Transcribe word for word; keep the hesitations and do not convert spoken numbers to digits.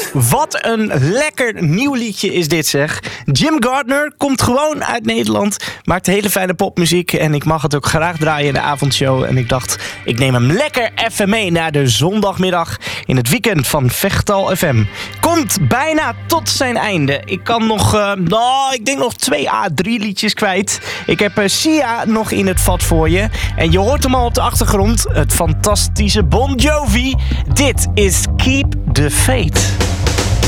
Wat een lekker nieuw liedje is dit, zeg. Jim Gardner komt gewoon uit Nederland, maakt hele fijne popmuziek en ik mag het ook graag draaien in de avondshow. En ik dacht, ik neem hem lekker even mee naar de zondagmiddag in het weekend van Vechtal F M. Komt bijna tot zijn einde. Ik kan nog, uh, nou, ik denk nog twee à drie liedjes kwijt. Ik heb uh, Sia nog in het vat voor je. En je hoort hem al op de achtergrond, het fantastische Bon Jovi. Dit is Keep the Faith.